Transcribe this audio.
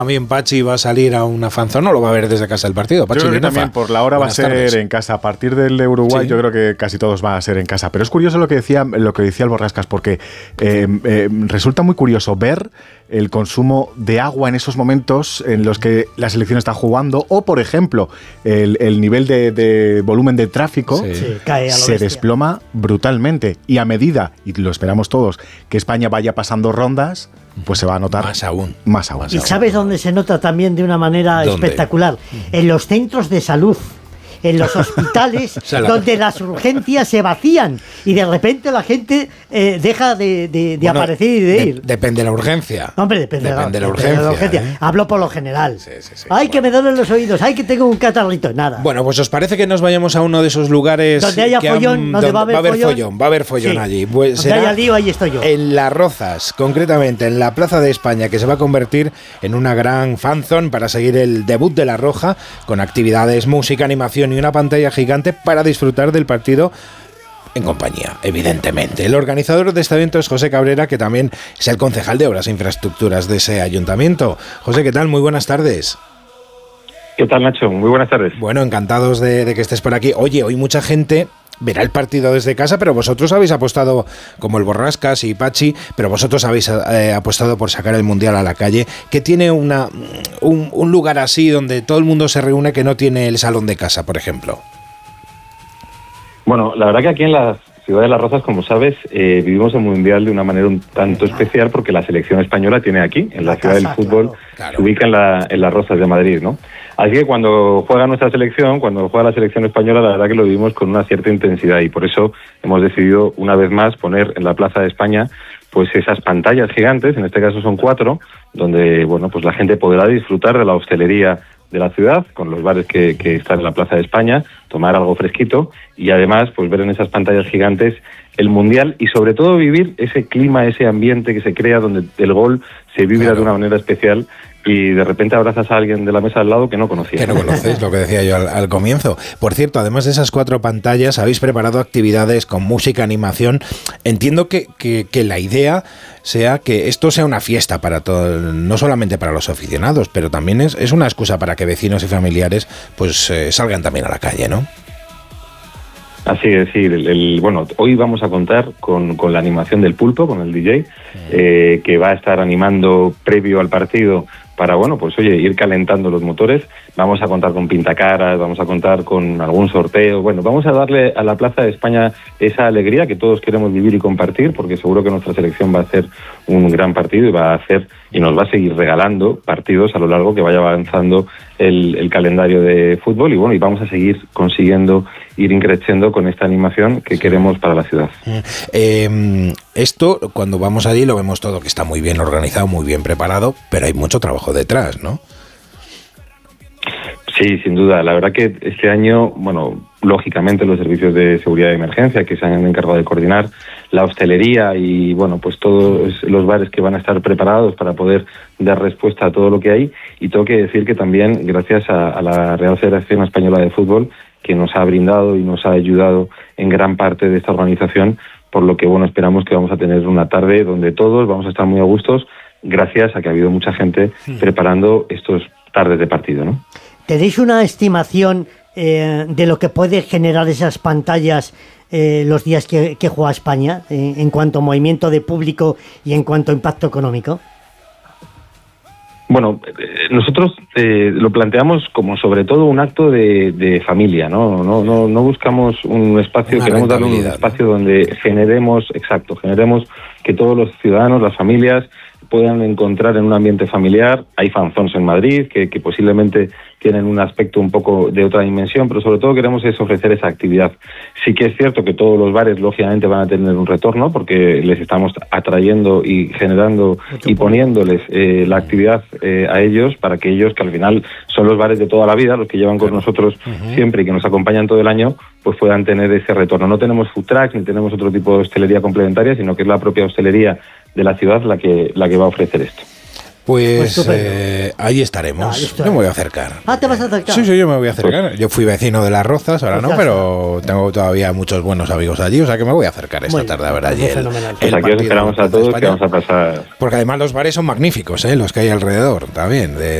También Pachi va a salir a una fanzón, no lo va a ver desde casa el partido. Pachi, yo creo que también por la hora va a ser tardes. en casa. A partir del de Uruguay, yo creo que casi todos van a ser en casa. Pero es curioso lo que decía el Borrascas, porque resulta muy curioso ver el consumo de agua en esos momentos en los que la selección está jugando, o por ejemplo, el nivel de volumen de tráfico cae a lo se bestia. desploma brutalmente. Y a medida, y lo esperamos todos, que España vaya pasando rondas, pues se va a notar Más aún. ¿Y sabes dónde se nota también de una manera espectacular? En los centros de salud, en los hospitales, donde las urgencias se vacían y de repente la gente deja de aparecer y de ir. Depende de la urgencia. Hombre, depende de la urgencia. Hablo por lo general. Ay, que me duelen los oídos, ay, que tengo un catarrito, nada. Bueno, pues ¿os parece que nos vayamos a uno de esos lugares donde haya follón, donde va a haber follón? Va a haber follón allí. Pues donde haya lío, ahí estoy yo. En Las Rozas, concretamente en la Plaza de España, que se va a convertir en una gran fanzone para seguir el debut de La Roja, con actividades, música, animación y una pantalla gigante para disfrutar del partido en compañía, evidentemente. El organizador de este evento es José Cabrera, que también es el concejal de Obras e Infraestructuras de ese ayuntamiento. José, ¿qué tal? Muy buenas tardes. ¿Qué tal, Nacho? Muy buenas tardes. Bueno, encantados de que estés por aquí. Oye, hoy mucha gente verá el partido desde casa, pero vosotros habéis apostado, como el Borrascas y Pachi, pero vosotros habéis apostado por sacar el Mundial a la calle, que tiene un lugar así donde todo el mundo se reúne que no tiene el salón de casa, por ejemplo. Bueno, la verdad que aquí en la ciudad de Las Rozas, como sabes, vivimos el Mundial de una manera un tanto especial porque la selección española tiene aquí, en la ciudad del fútbol, claro. Se ubica en Las Rozas de Madrid, ¿no? Así que cuando juega nuestra selección, cuando juega la selección española, la verdad que lo vivimos con una cierta intensidad y por eso hemos decidido una vez más poner en la Plaza de España pues esas pantallas gigantes, en este caso son 4, donde bueno pues la gente podrá disfrutar de la hostelería de la ciudad, con los bares que están en la Plaza de España, tomar algo fresquito y además pues ver en esas pantallas gigantes el Mundial y sobre todo vivir ese clima, ese ambiente que se crea donde el gol se vibra de una manera especial y de repente abrazas a alguien de la mesa al lado que no conocías. Que no conoces, lo que decía yo al comienzo. Por cierto, además de esas 4 pantallas, habéis preparado actividades con música, animación. Entiendo que la idea sea que esto sea una fiesta para todo, no solamente para los aficionados, pero también es una excusa para que vecinos y familiares pues salgan también a la calle, ¿no? Así es, sí. Bueno, hoy vamos a contar con la animación del Pulpo, con el DJ, que va a estar animando previo al partido para, bueno, pues oye, ir calentando los motores. Vamos a contar con pintacaras, vamos a contar con algún sorteo. Bueno, vamos a darle a la Plaza de España esa alegría que todos queremos vivir y compartir, porque seguro que nuestra selección va a hacer un gran partido y va a hacer y nos va a seguir regalando partidos a lo largo que vaya avanzando el calendario de fútbol y bueno, y vamos a seguir consiguiendo ir increciendo con esta animación que queremos para la ciudad. Esto, cuando vamos allí, lo vemos todo que está muy bien organizado, muy bien preparado, pero hay mucho trabajo detrás, ¿no? Sí, sin duda. La verdad que este año, bueno, lógicamente los servicios de seguridad de emergencia que se han encargado de coordinar, la hostelería y, bueno, pues todos los bares que van a estar preparados para poder dar respuesta a todo lo que hay. Y tengo que decir que también, gracias a la Real Federación Española de Fútbol, que nos ha brindado y nos ha ayudado en gran parte de esta organización, por lo que, bueno, esperamos que vamos a tener una tarde donde todos vamos a estar muy a gustos, gracias a que ha habido mucha gente preparando estos tardes de partido, ¿no? ¿Tenéis una estimación de lo que puede generar esas pantallas los días que juega España en cuanto a movimiento de público y en cuanto a impacto económico? Bueno, nosotros lo planteamos como sobre todo un acto de familia, ¿no? No buscamos un espacio, queremos darle un espacio donde generemos que todos los ciudadanos, las familias, puedan encontrar en un ambiente familiar. Hay fanzones en Madrid que posiblemente tienen un aspecto un poco de otra dimensión, pero sobre todo queremos ofrecer esa actividad. Sí que es cierto que todos los bares lógicamente van a tener un retorno porque les estamos atrayendo y generando y poniéndoles la actividad a ellos para que ellos, que al final son los bares de toda la vida, los que llevan con nosotros siempre y que nos acompañan todo el año, pues puedan tener ese retorno. No tenemos food trucks ni tenemos otro tipo de hostelería complementaria, sino que es la propia hostelería de la ciudad la que va a ofrecer esto. Pues ahí estaremos. Yo me voy a acercar. ¿Te vas a acercar? Sí, yo me voy a acercar. Yo fui vecino de Las Rozas, ahora no, pero tengo todavía muchos buenos amigos allí, o sea que me voy a acercar esta tarde a ver allí pues aquí os esperamos a todos, que vamos a pasar. Porque además los bares son magníficos, los que hay alrededor también.